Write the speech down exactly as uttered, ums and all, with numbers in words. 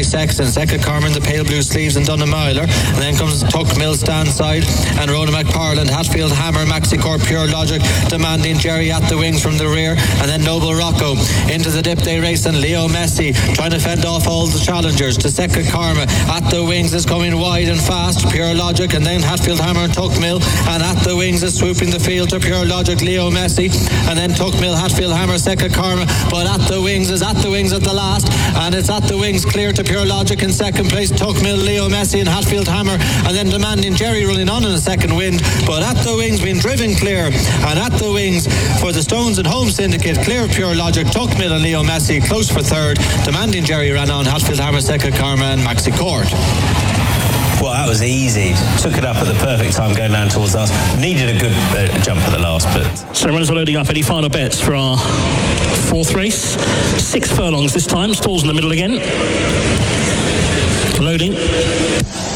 Sexton. Second Carmen, the pale blue sleeves, and Dunnamiler. And then comes Tuck Mill stand side, and Rona McParland, Hatfield Hammer, Maxicore, Pure Logic, Demanding Jerry at the wings from the rear, and then Noble Rocco into the dip. They race, and Leo Messi trying to fend off all the challengers. To Second Karma at the wings is coming wide and fast, Pure Logic, and then Hatfield Hammer and Tuck Mill, and at the wings is swooping the field to Pure Logic, Leo Messi, and then Tuck Mill, Hatfield Hammer, Second Karma, but at the wings is at the wings at the last, and it's at the wings clear to Pure Logic in second place, Tuck Mill, Leo Messi and Hatfield Hammer, and then Demanding Jerry running on in the second wind, but at the wings being driven clear, and at the wings for the Stones and Home Syndicate, clear of Pure Logic, Tuck Mill and Leo Messi close for third. Demanding Jerry ran on, Hatfield Hammer, Second Karma and Maxi Court. Well, that was easy. Took it up at the perfect time going down towards us. Needed a good uh, jump at the last bit. So runners are loading up. Any final bets for our fourth race? Six furlongs this time. Stalls in the middle again. Loading.